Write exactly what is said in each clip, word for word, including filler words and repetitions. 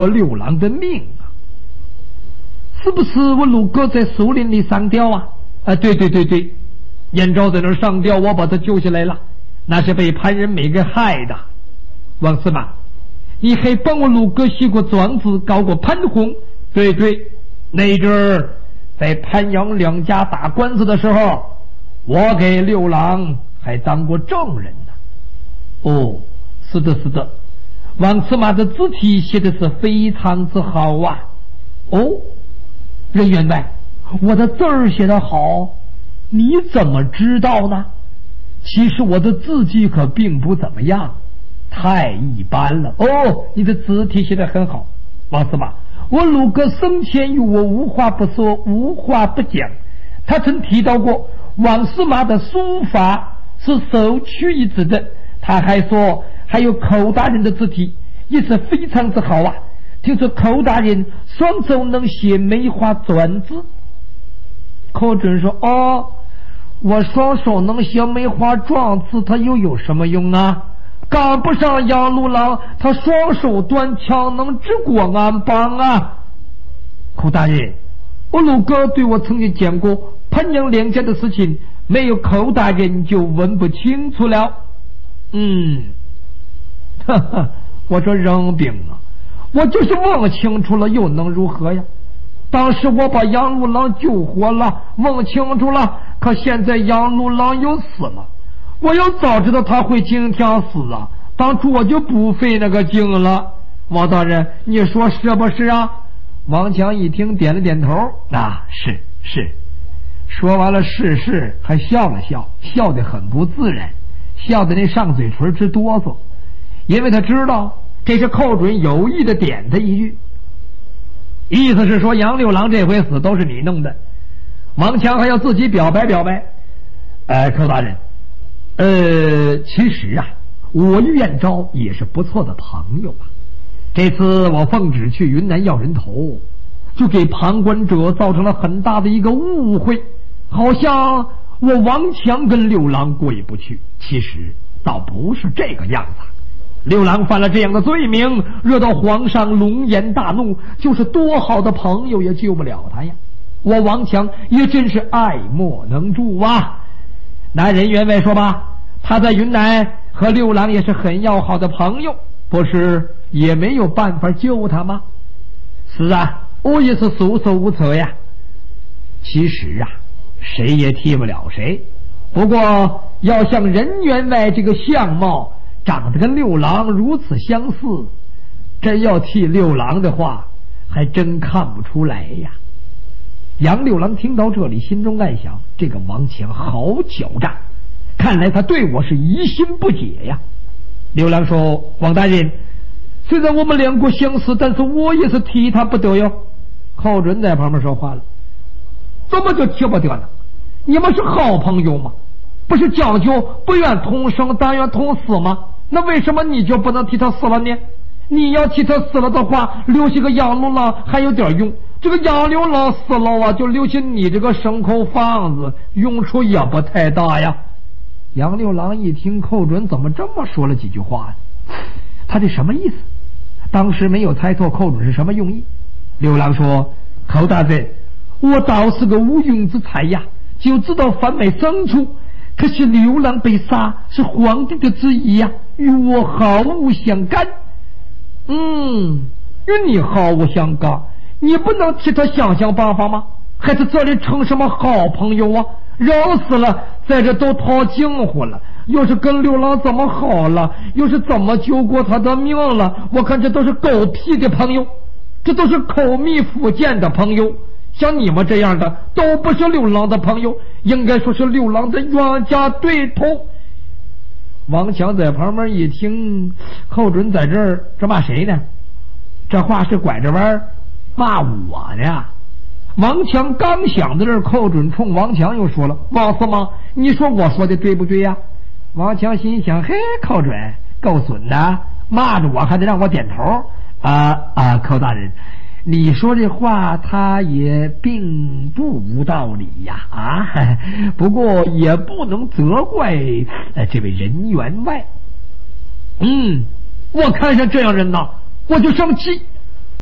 六郎的命啊！是不是我陆哥在树林里上吊啊？啊，对对对对，燕昭在那儿上吊，我把他救下来了，那是被潘仁美给害的。王司马，你还帮我陆哥写过状子，告过潘洪？对对，那阵儿在潘阳两家打官司的时候，我给六郎还当过证人呢。哦，是的，是的。王司马的字体写的是非常之好啊！哦，任员外，我的字儿写得好，你怎么知道呢？其实我的字迹可并不怎么样，太一般了。哦，你的字体写得很好，王司马，我陆哥生前与我无话不说，无话不讲。他曾提到过王司马的书法是首屈一指的，他还说还有寇大人的字体也是非常之好啊！听说寇大人双手能写梅花篆字。寇准说：“哦，我双手能写梅花篆字，他又有什么用啊？赶不上杨六郎，他双手端枪能治国安邦啊！”寇大人，我陆哥对我曾经讲过，潘阳两家的事情，没有寇大人就问不清楚了。嗯。哈哈，我说扔兵啊，我就是问清楚了又能如何呀？当时我把杨六郎救活了，问清楚了，可现在杨六郎又死了。我要早知道他会今天死啊，当初我就不费那个劲了。王大人，你说是不是啊？王强一听点了点头，啊，是是。说完了是是，还笑了笑，笑得很不自然，笑得那上嘴唇直哆嗦。因为他知道这是寇准有意的点他一句，意思是说杨六郎这回死都是你弄的。王强还要自己表白表白，呃，寇大人，呃，其实啊，我与燕昭也是不错的朋友啊。这次我奉旨去云南要人头，就给旁观者造成了很大的一个误会，好像我王强跟六郎过意不去，其实倒不是这个样子。六郎犯了这样的罪名，惹到皇上龙颜大怒，就是多好的朋友也救不了他呀。我王强也真是爱莫能助啊。那任员外说吧，他在云南和六郎也是很要好的朋友，不是也没有办法救他吗？是啊，我也是束手无策呀。其实啊，谁也替不了谁，不过要像任员外这个相貌长得跟六郎如此相似，真要替六郎的话，还真看不出来呀。杨六郎听到这里，心中暗想：这个王强好狡诈，看来他对我是疑心不解呀。六郎说：“王大人，虽然我们两国相似，但是我也是替他不得哟。”寇准在旁边说话了：“怎么就替不得呢？你们是好朋友吗？不是讲究不愿同生，但愿同死吗？那为什么你就不能替他死了呢？你要替他死了的话，留下个杨六郎还有点用，这个杨六郎死了啊，就留下你这个牲口贩子，用处也不太大呀。”杨六郎一听寇准怎么这么说了几句话呢？他这什么意思？当时没有猜透寇准是什么用意。六郎说：“寇大人，我倒是个无庸之才呀，就知道贩卖牲畜，可是六郎被杀是皇帝的旨意呀，与我毫无相干。”嗯，与你毫无相干，你不能替他想想办法吗？还是这里成什么好朋友啊？人死了，在这都套近乎了，又是跟六郎怎么好了，又是怎么救过他的命了，我看这都是狗屁的朋友，这都是口蜜腹剑的朋友。像你们这样的都不是六郎的朋友，应该说是六郎的冤家对头。王强在旁边一听，寇准在这儿这骂谁呢？这话是拐着弯骂我呢。王强刚想到这儿，寇准冲王强又说了：“王司马，你说我说的对不对呀？”王强心想：嘿，寇准够损的，骂着我还得让我点头啊啊！寇大人，你说这话他也并不无道理呀啊！不过也不能责怪呃这位任员外。嗯，我看上这样人呐，我就生气。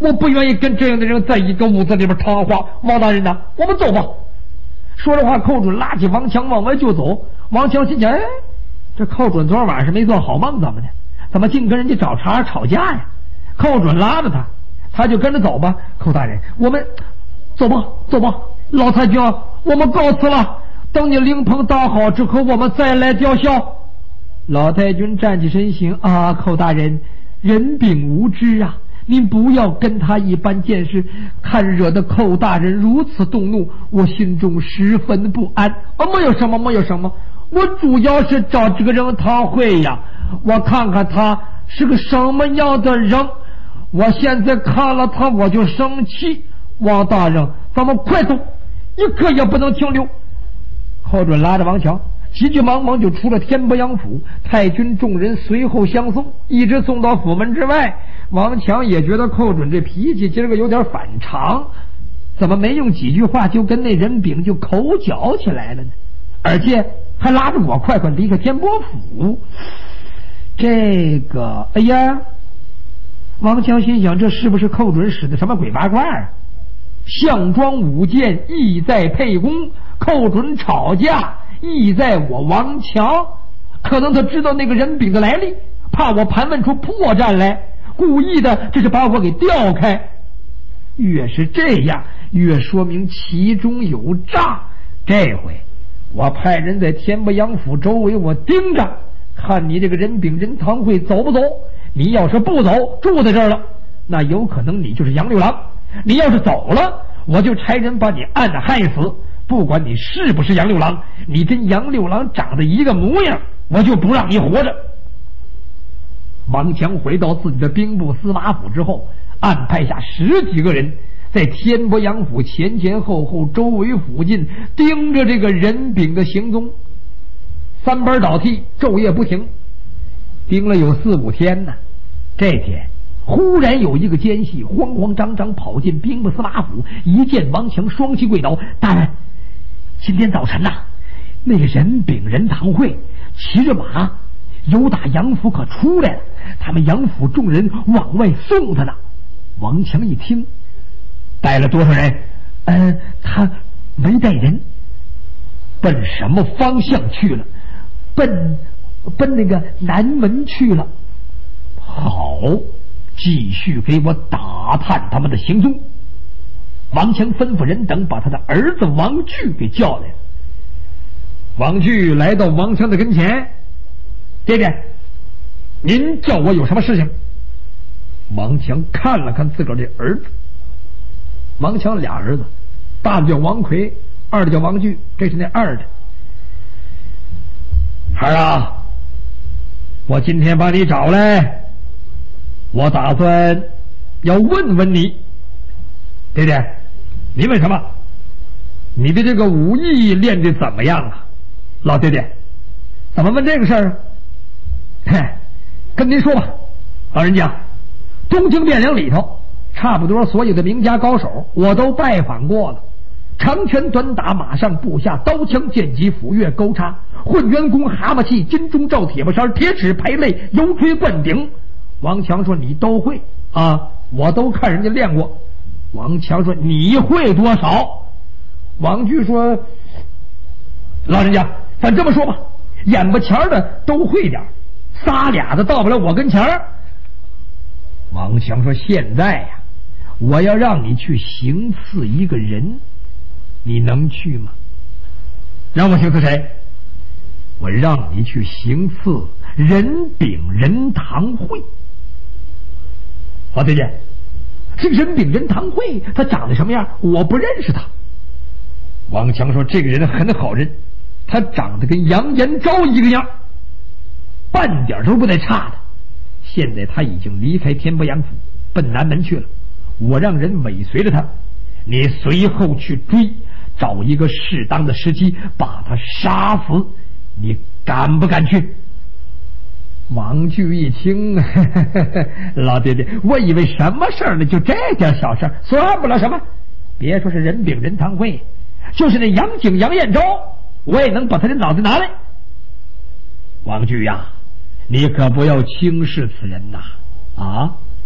我不愿意跟这样的人在一个屋子里边谈话。王大人呐，我们走吧。说着话，寇准拉起王强往外就走。王强心想，哎，这寇准昨晚上没做好梦怎么的？怎么净跟人家找茬吵架呀？寇准拉着他，他就跟着走吧。寇大人，我们走吧，走吧。老太君，我们告辞了。等你灵棚搭好之后，我们再来吊孝。老太君站起身形，啊，寇大人，人禀无知啊，您不要跟他一般见识。看惹得寇大人如此动怒，我心中十分不安。啊，没有什么，没有什么，我主要是找这个人谈会呀，我看看他是个什么样的人。我现在看了他我就生气。王大人，咱们快走，一刻也不能停留。寇准拉着王强急急忙忙就出了天波阳府，太君众人随后相送，一直送到府门之外。王强也觉得寇准这脾气今儿个有点反常，怎么没用几句话就跟那人丙就口角起来了呢？而且还拉着我快快离开天波府。这个，哎呀，王强心想，这是不是寇准使的什么鬼八卦啊？项庄舞剑意在沛公，寇准吵架意在我王强。可能他知道那个人丙的来历，怕我盘问出破绽来，故意的这是把我给调开。越是这样，越说明其中有诈。这回我派人在天波阳府周围我盯着，看你这个人丙人堂会走不走。你要是不走，住在这儿了，那有可能你就是杨六郎。你要是走了，我就差人把你按着害死。不管你是不是杨六郎，你跟杨六郎长得一个模样，我就不让你活着。王强回到自己的兵部司马府之后，安排下十几个人在天波阳府前前后后周围附近盯着这个人丙的行踪，三班倒替，昼夜不停，盯了有四五天呢。这天忽然有一个奸细慌慌张张跑进兵部司马府，一见王强，双膝跪倒：“大人，今天早晨呐、啊，那个人丙人堂会骑着马由打杨府可出来了，他们杨府众人往外送他呢。”王强一听，带了多少人？嗯，他没带人。奔什么方向去了？奔奔那个南门去了。好，继续给我打探他们的行踪。王强吩咐人等把他的儿子王巨给叫来了。王巨来到王强的跟前：“爹爹，您叫我有什么事情？”王强看了看自个儿的儿子。王强俩儿子，大的叫王奎，二的叫王巨，这是那二的。孩儿啊，我今天把你找来，我打算要问问你。爹爹，你问什么？你的这个武艺练得怎么样啊？老爹爹，怎么问这个事儿啊？嘿，跟您说吧，老人家，东京汴梁里头差不多所有的名家高手我都拜访过了，长拳短打马上步下，刀枪剑戟斧钺钩叉，混元功蛤蟆气，金钟罩铁布衫，铁齿排肋，油锤灌顶。王强说：“你都会啊，我都看人家练过。”王强说：“你会多少？”王巨说：“老人家，咱这么说吧，眼巴前的都会点，仨俩的到不了我跟前儿。”王强说：“现在呀、啊，我要让你去行刺一个人，你能去吗？”“让我行刺谁？”“我让你去行刺人丙人堂会。”“老爹爹，这个人丙人堂会他长得什么样？我不认识他。”王强说：“这个人很好认，他长得跟杨延昭一个样，半点都不带差的。现在他已经离开天波阳府，奔南门去了。我让人尾随着他，你随后去追，找一个适当的时机把他杀死。你敢不敢去？”王巨一听，呵呵呵，老爹爹，我以为什么事儿呢？就这点小事，算不了什么。别说是人丙人堂会，就是那杨景杨彦昭，我也能把他的脑子拿来。王巨呀、啊，你可不要轻视此人呐！啊，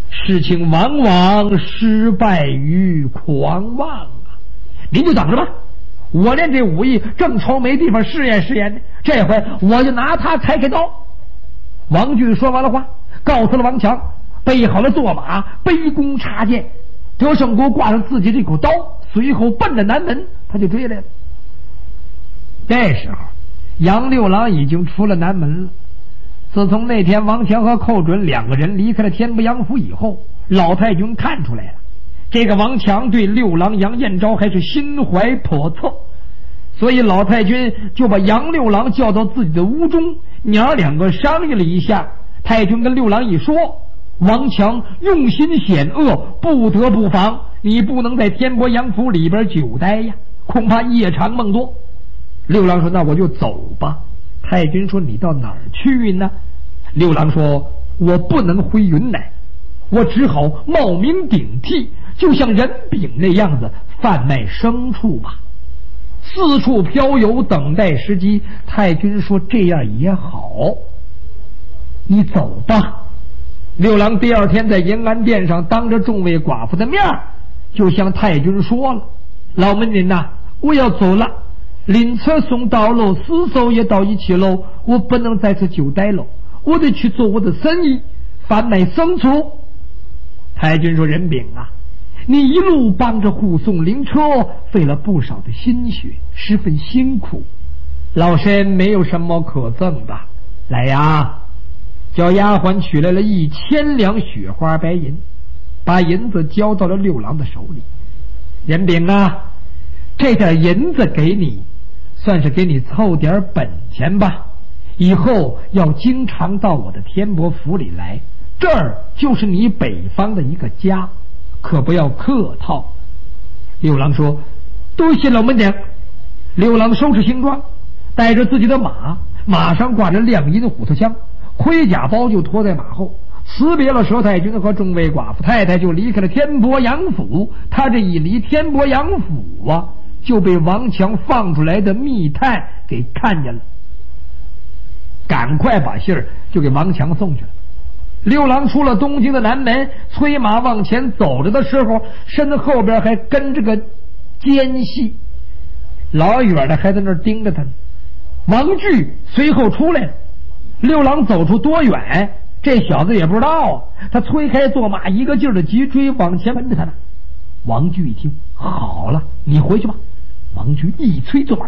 事情往往失败于狂妄啊！您就等着吧，我练这武艺正愁没地方试验试验呢，这回我就拿他拆开刀。王俊说完了话，告诉了王强，备好了坐马，背弓插箭。德胜国挂上自己这口刀，随后奔着南门他就追来了。这时候杨六郎已经出了南门了。自从那天王强和寇准两个人离开了天不阳府以后，老太君看出来了，这个王强对六郎杨彦昭还是心怀叵测，所以老太君就把杨六郎叫到自己的屋中，娘儿两个商议了一下。太君跟六郎一说，王强用心险恶，不得不防，你不能在天波阳府里边久待呀，恐怕夜长梦多。六郎说那我就走吧。太君说你到哪儿去呢？六郎说我不能回云南，我只好冒名顶替，就像人饼那样子贩卖牲畜吧，四处漂游等待时机。太君说这样也好，你走吧。六郎第二天在延安殿上当着众位寡妇的面就向太君说了，老门人呐，我要走了，灵车送到喽，尸首也到一起喽，我不能在此久待喽，我得去做我的生意，贩卖牲畜。太君说人禀啊，你一路帮着护送灵车，费了不少的心血，十分辛苦，老身没有什么可赠的。来呀，叫丫鬟取来了一千两雪花白银，把银子交到了六郎的手里。人禀啊，这点银子给你，算是给你凑点本钱吧，以后要经常到我的天伯府里来，这儿就是你北方的一个家，可不要客套。六郎说多谢老门娘。六郎收拾行装，带着自己的马，马上挂着亮银虎头枪，盔甲包就拖在马后，辞别了佘太君和众位寡妇太太，就离开了天伯阳府。他这一离天伯阳府啊，就被王强放出来的密探给看见了，赶快把信儿就给王强送去了。六郎出了东京的南门，催马往前走着的时候，身后边还跟着个奸细，老远的还在那儿盯着他呢。王巨随后出来了，六郎走出多远，这小子也不知道啊。他催开坐马，一个劲儿的急追，往前跟着他呢。王巨一听，好了，你回去吧。王巨一催坐马，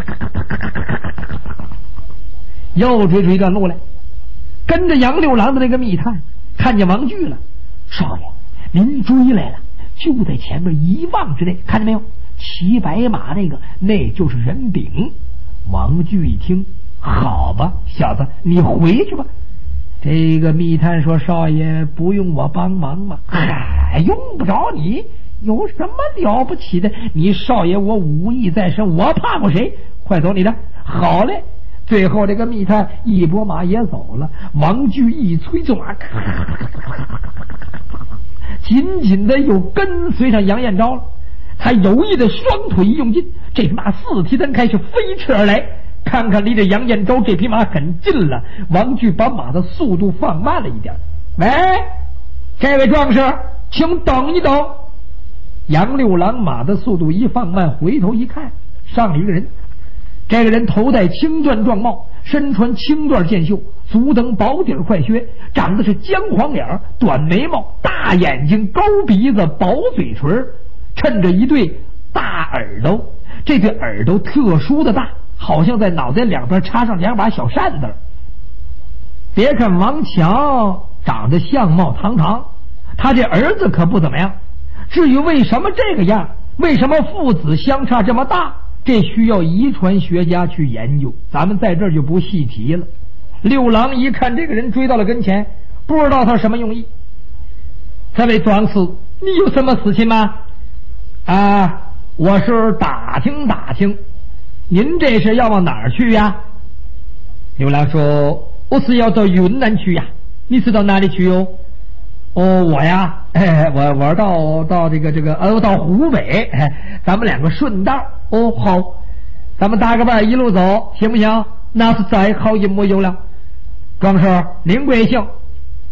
又追出一段路来，跟着杨六郎的那个密探看见王巨了，少爷您追来了，就在前面一望之内，看见没有？骑白马那个，那就是人饼。王巨一听，好吧，小子你回去吧。这个密探说，少爷不用我帮忙吗？嗨，用不着你，有什么了不起的？你少爷我武艺在身，我怕过谁？快走你的。好嘞。最后这个密探一拨马也走了，王巨一催着马，紧紧的又跟随上杨彦昭了。他有意的双腿一用劲，这匹马四蹄蹬开，是飞驰而来。看看离着杨彦昭这匹马很近了，王巨把马的速度放慢了一点。喂，这位壮士，请等一等。杨六郎马的速度一放慢，回头一看，上了一个人。这个人头戴青缎壮帽，身穿青缎箭袖，足蹬薄底快靴，长得是姜黄脸，短眉毛，大眼睛，高鼻子，薄嘴唇，衬着一对大耳朵。这对耳朵特殊的大，好像在脑袋两边插上两把小扇子。别看王强长得相貌堂堂，他这儿子可不怎么样。至于为什么这个样，为什么父子相差这么大，这需要遗传学家去研究，咱们在这儿就不细提了。六郎一看这个人追到了跟前，不知道他什么用意。这位壮士，你有什么事情吗？啊，我是打听打听，您这是要往哪儿去呀？六郎说，我是要到云南去呀。你是到哪里去哟？哦，我呀，哎，我我到到这个这个呃，到湖北，哎，咱们两个顺道。哦，好，咱们搭个伴一路走，行不行？那是再好也没有了。壮士，您贵姓？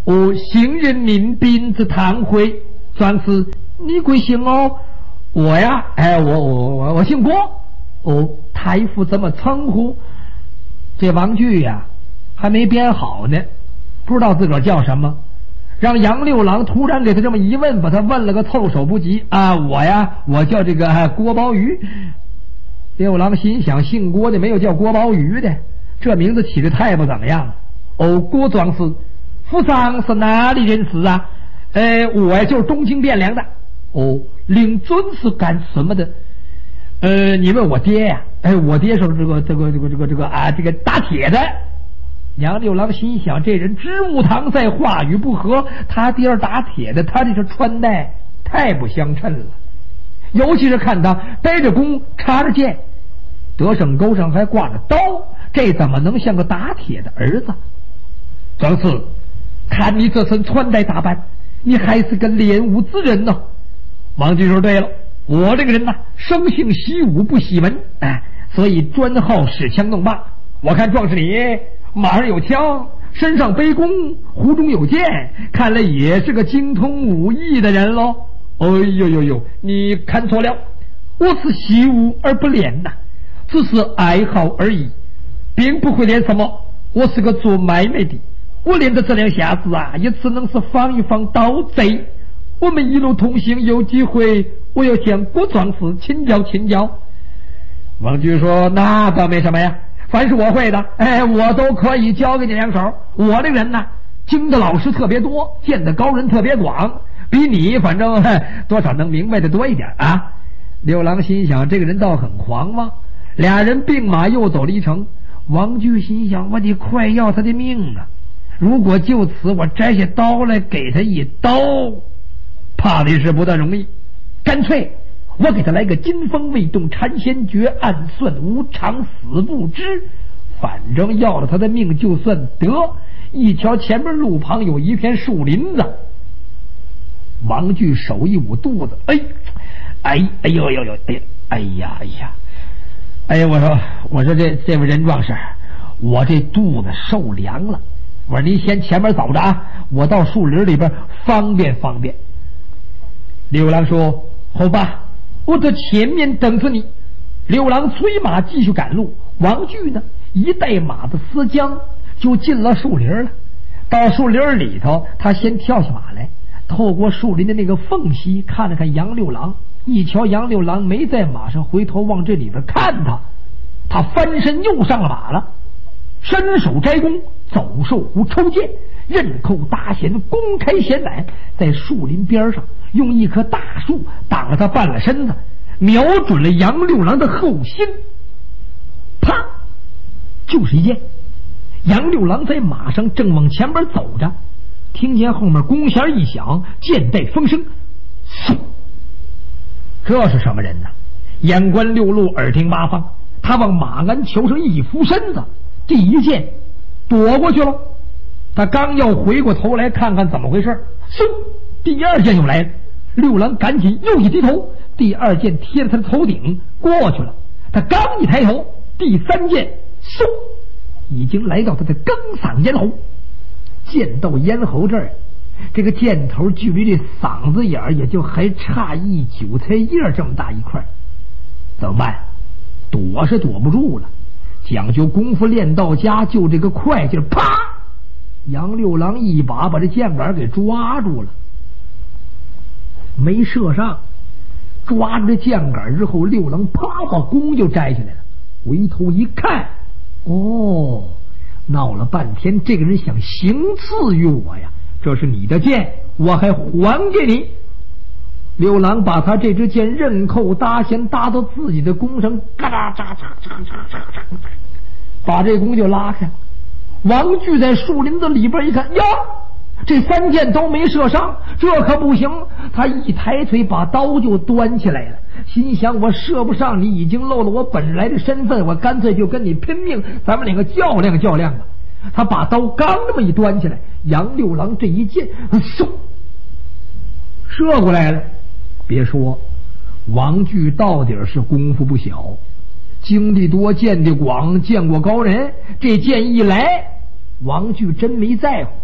哦，新人民兵之堂会，壮士，你贵姓哦？我呀，哎，我我我我姓郭。哦，太傅怎么称呼？这王巨呀，还没编好呢，不知道自个儿叫什么。让杨六郎突然给他这么一问，把他问了个措手不及啊！我呀，我叫这个、啊、郭宝鱼。六郎心想，姓郭的没有叫郭宝鱼的，这名字起得太不怎么样了。哦，郭壮士，府上是哪里人士啊？呃，我呀就是东京汴梁的。哦，领尊是干什么的？呃，你问我爹呀、啊？哎，我爹是这个这个这个这个这个啊，这个打铁的。杨六郎心想，这人知无搪塞，话语不合。他爹儿打铁的，他这是穿戴太不相称了。尤其是看他背着弓，插着剑，得胜钩上还挂着刀，这怎么能像个打铁的儿子？壮士，看你这身穿戴打扮，你还是个练武之人呢。王军说：“对了，我这个人呐，生性习武不习文，哎，所以专好使枪弄棒。我看壮士你马上有枪，身上背弓，壶中有剑，看来也是个精通武艺的人喽。”哎呦呦呦，你看错了，我是习武而不练呐，只是爱好而已，并不会练什么。我是个做买卖的，我练的这两下子啊，也只能是防一防盗贼。我们一路同行，有机会我要向郭壮士请教请教。王局说：“那倒没什么呀，凡是我会的，哎，我都可以教给你两手。我这人呢，经的老师特别多，见的高人特别广，比你反正多少能明白的多一点啊。”六郎心想，这个人倒很狂妄。俩人并马又走了一程。王局心想，我得快要他的命啊！如果就此我摘下刀来给他一刀，怕的是不大容易。干脆我给他来个金风未动禅先觉，暗算无常死不知，反正要了他的命就算得。一瞧前面路旁有一片树林子，王巨手一捂肚子，哎哎哎呦呦呦，哎哎呀哎呀哎呀！我说我说这这位任壮士，我这肚子受凉了。我说您先前面走着啊，我到树林里边方便方便。六郎说：“好吧，我在前面等着你。”六郎催马继续赶路，王巨呢一带马的丝缰就进了树林了。到树林里头，他先跳下马来，透过树林的那个缝隙看了看杨六郎。一瞧杨六郎没在马上，回头往这里边看他，他翻身又上了马了，伸手摘弓，走兽弧抽剑，刃扣大弦，弓开弦来，在树林边上用一棵大树挡了他半个身子，瞄准了杨六郎的后心，啪，就是一箭。杨六郎在马上正往前边走着，听见后面弓弦一响，箭带风声，嗖！这是什么人呢？眼观六路，耳听八方。他往马鞍裘上一俯身子，第一箭躲过去了。他刚要回过头来看看怎么回事，嗖！第二箭又来了。六郎赶紧又一低头，第二箭贴着他的头顶过去了。他刚一抬头，第三箭嗖，已经来到他的更嗓咽喉。箭到咽喉这儿，这个箭头距离这嗓子眼儿也就还差一韭菜叶这么大一块，怎么办？躲是躲不住了，讲究功夫练到家，就这个快劲，啪！杨六郎一把把这箭杆给抓住了，没射上。抓住这箭杆之后，六郎啪把弓就摘下来了，回头一看，哦，闹了半天，这个人想行刺于我呀！这是你的剑，我还还给你。六郎把他这支箭刃扣搭弦搭到自己的弓上，嘎喳喳喳喳喳喳喳，把这弓就拉开了。王巨在树林子里边一看，呀，这三箭都没射上，这可不行。他一抬腿把刀就端起来了，心想我射不上你，已经漏了我本来的身份，我干脆就跟你拼命，咱们两个较量较量吧。他把刀刚这么一端起来，杨六郎这一箭嗖射过来了。别说王巨到底是功夫不小，经历多见的广，见过高人，这箭一来，王巨真没在乎。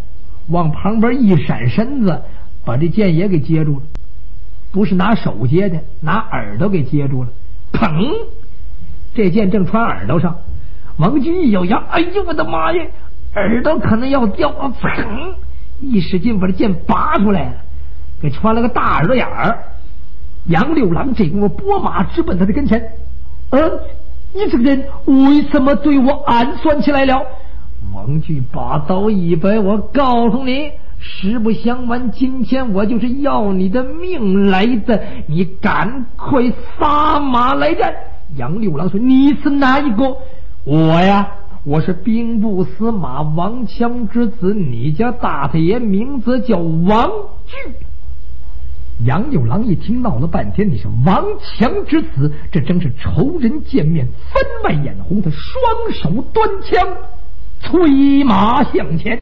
往旁边一闪身子，把这剑也给接住了。不是拿手接的，拿耳朵给接住了。砰！这剑正穿耳朵上，王军一咬牙，哎呦我的妈呀，耳朵可能要掉啊！砰！一使劲把这剑拔出来了，给穿了个大耳朵眼儿。杨六郎这功夫拨马直奔他的跟前。呃，你这个人为什么对我暗算起来了？王军把刀一摆，我告诉你，实不相瞒，今天我就是要你的命来的，你赶快撒马来战。杨六郎说：“你是哪一个？”我呀，我是兵部司马王强之子，你家大太爷名字叫王巨。杨六郎一听，闹了半天，你是王强之子，这真是仇人见面分外眼红。他双手端枪，催马向前。